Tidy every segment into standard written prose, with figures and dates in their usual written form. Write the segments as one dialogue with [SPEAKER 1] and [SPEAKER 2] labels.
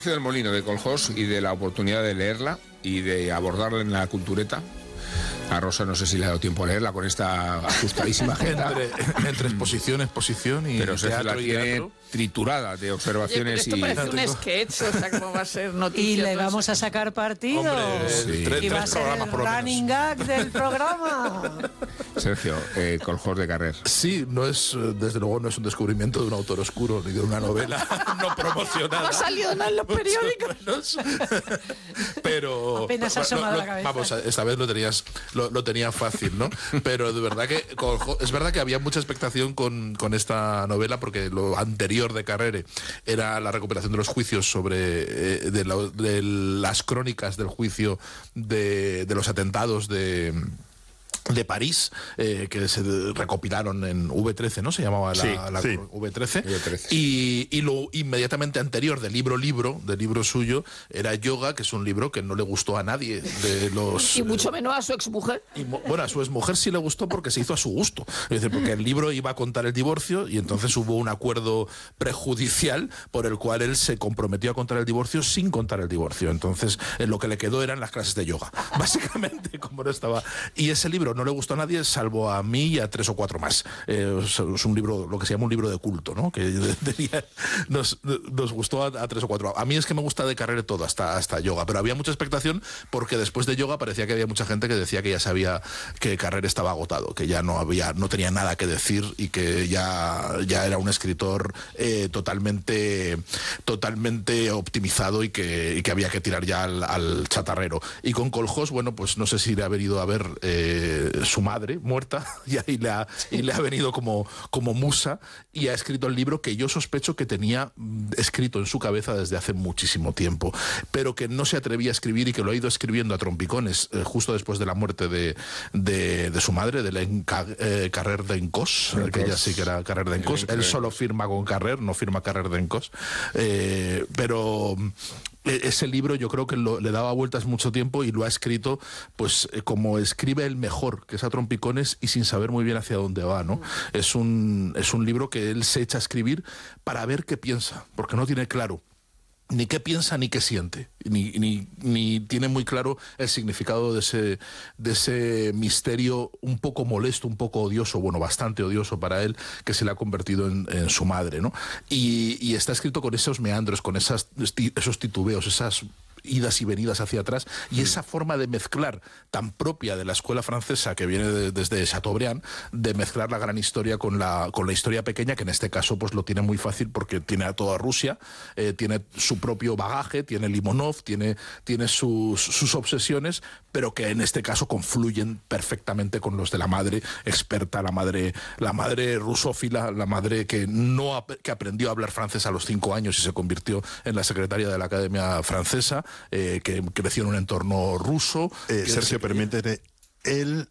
[SPEAKER 1] del Molino de Coljós y de la oportunidad de leerla y de abordarla en la cultureta. A Rosa no sé si le ha dado tiempo a leerla con esta ajustadísima agenda.
[SPEAKER 2] entre exposición y
[SPEAKER 1] pero
[SPEAKER 2] teatro
[SPEAKER 1] la tiene
[SPEAKER 2] teatro
[SPEAKER 1] triturada de observaciones.
[SPEAKER 3] Oye, pero esto parece un sketch, o sea, ¿cómo va a ser noticia?
[SPEAKER 4] Y le vamos a sacar partido.
[SPEAKER 2] Hombre,
[SPEAKER 1] sí.
[SPEAKER 4] Y va a ser el running gag del programa.
[SPEAKER 1] Sergio, Coljós de Carrer.
[SPEAKER 2] Sí, no es, desde luego no es un descubrimiento de un autor oscuro ni de una novela no promocionada.
[SPEAKER 3] No ha salido nada en los periódicos.
[SPEAKER 2] Pero
[SPEAKER 4] apenas ha asomado la cabeza.
[SPEAKER 2] Vamos, esta vez lo tenía fácil, ¿no? Pero de verdad que es verdad que había mucha expectación con esta novela, porque lo anterior de Carrere era la recuperación de los juicios sobre de las crónicas del juicio de los atentados de París, que se recopilaron en V13, ¿no? Se llamaba
[SPEAKER 1] sí.
[SPEAKER 2] V13. Y lo inmediatamente anterior del libro suyo, era Yoga, que es un libro que no le gustó a nadie de los...
[SPEAKER 3] Y mucho menos a su exmujer.
[SPEAKER 2] Bueno, a su exmujer sí le gustó porque se hizo a su gusto. Es decir, porque el libro iba a contar el divorcio y entonces hubo un acuerdo prejudicial por el cual él se comprometió a contar el divorcio sin contar el divorcio. Entonces, lo que le quedó eran las clases de yoga. Básicamente, como no estaba... Y ese libro no le gustó a nadie, salvo a mí y a 3 o 4 más. Es un libro, lo que se llama un libro de culto, ¿no? Que nos gustó a 3 o 4. A mí es que me gusta de Carrere todo, hasta Yoga, pero había mucha expectación porque después de Yoga parecía que había mucha gente que decía que ya sabía que Carrere estaba agotado, que ya no tenía nada que decir y que ya era un escritor totalmente optimizado y que había que tirar ya al chatarrero. Y con Coljós, bueno, pues no sé si le ha venido a ver su madre muerta y ahí le ha venido como musa y ha escrito el libro que yo sospecho que tenía escrito en su cabeza desde hace muchísimo tiempo, pero que no se atrevía a escribir y que lo ha ido escribiendo a trompicones justo después de la muerte de su madre, de Carrer d'Encós, que ella sí que era Carrer d'Encós. Él solo firma con Carrer, no firma Carrer d'Encós, pero ese libro yo creo que le daba vueltas mucho tiempo y lo ha escrito pues como escribe él mejor, que es a trompicones y sin saber muy bien hacia dónde va, ¿no? Es un libro que él se echa a escribir para ver qué piensa, porque no tiene claro ni qué piensa ni qué siente, ni tiene muy claro el significado de ese misterio un poco molesto, un poco odioso, bueno, bastante odioso para él, que se le ha convertido en su madre, ¿no? Y está escrito con esos meandros, con esos titubeos, esas idas y venidas hacia atrás, y esa forma de mezclar tan propia de la escuela francesa que viene desde Chateaubriand, de mezclar la gran historia con la historia pequeña, que en este caso pues lo tiene muy fácil porque tiene a toda Rusia, tiene su propio bagaje, tiene Limonov, tiene sus obsesiones, pero que en este caso confluyen perfectamente con los de la madre experta, la madre rusófila, la madre que aprendió a hablar francés a los 5 años y se convirtió en la secretaria de la Academia Francesa, que creció en un entorno ruso.
[SPEAKER 5] Sergio, permíteme, el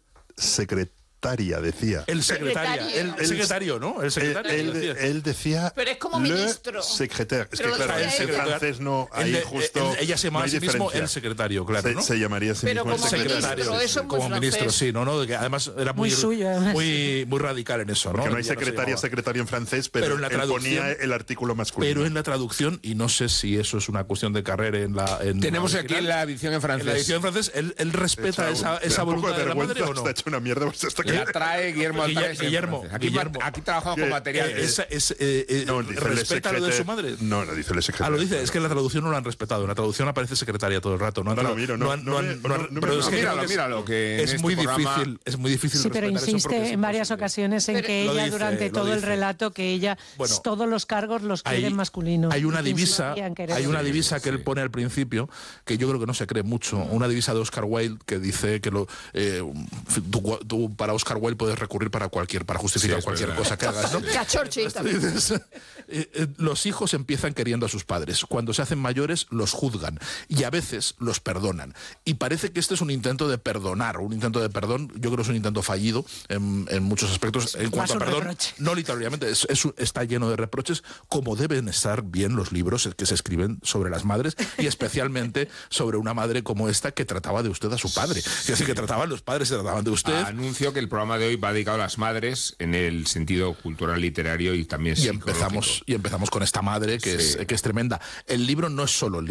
[SPEAKER 5] decía.
[SPEAKER 2] El secretario, ¿no? El secretario.
[SPEAKER 5] Él decía.
[SPEAKER 3] Pero es como ministro.
[SPEAKER 5] Secretario. Es
[SPEAKER 3] pero
[SPEAKER 5] que claro, en francés no. Ahí justo.
[SPEAKER 2] Ella se llama
[SPEAKER 5] no
[SPEAKER 2] a sí mismo el secretario, claro, ¿no?
[SPEAKER 5] Se llamaría así
[SPEAKER 3] pero
[SPEAKER 5] mismo
[SPEAKER 3] como
[SPEAKER 5] el secretario.
[SPEAKER 3] ministro, eso es muy
[SPEAKER 2] como
[SPEAKER 3] francés.
[SPEAKER 2] ministro, sí, ¿no? Que además era muy
[SPEAKER 4] suyo,
[SPEAKER 2] muy radical en eso, ¿no?
[SPEAKER 5] Porque no hay secretario en francés, pero
[SPEAKER 2] en la
[SPEAKER 5] él ponía el artículo masculino.
[SPEAKER 2] Pero en la traducción, y no sé si eso es una cuestión de carrera
[SPEAKER 1] tenemos aquí en la edición en francés.
[SPEAKER 2] En la edición en francés, él respeta esa voluntad de la madre, ¿o no?
[SPEAKER 5] Está hecho una mierda.
[SPEAKER 1] La trae Guillermo Altares.
[SPEAKER 2] Guillermo.
[SPEAKER 1] Aquí trabajamos con material.
[SPEAKER 2] ¿Respeta lo de su madre?
[SPEAKER 5] No dice el secretario.
[SPEAKER 2] Lo dice, es que en la traducción no lo han respetado. En la traducción aparece secretaria todo el rato.
[SPEAKER 1] Míralo, que
[SPEAKER 2] es muy difícil.
[SPEAKER 4] Sí, pero insiste en varias ocasiones en que ella, durante todo el relato, que ella todos los cargos los quiere en masculino.
[SPEAKER 2] Hay una divisa que él pone al principio, que yo creo que no se cree mucho, una divisa de Oscar Wilde que dice que tú para Oscar Wilde puedes recurrir para justificar cualquier cosa que hagas, ¿no? Los hijos empiezan queriendo a sus padres. Cuando se hacen mayores, los juzgan y a veces los perdonan. Y parece que este es un intento de perdonar, un intento de perdón. Yo creo que es un intento fallido en muchos aspectos. En cuanto a perdón, reproche. No literalmente, está lleno de reproches, como deben estar bien los libros que se escriben sobre las madres, y especialmente sobre una madre como esta que trataba de usted a su padre. Es decir, que trataban los padres, se trataban de usted.
[SPEAKER 1] Anuncio que el programa de hoy va dedicado a las madres en el sentido cultural, literario y también psicológico.
[SPEAKER 2] Y empezamos con esta madre que es tremenda. El libro no es solo el